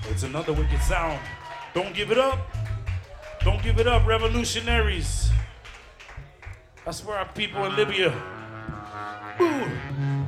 It's another wicked sound. Don't give it up. Don't give it up, revolutionaries. That's for our people in Libya. Ooh.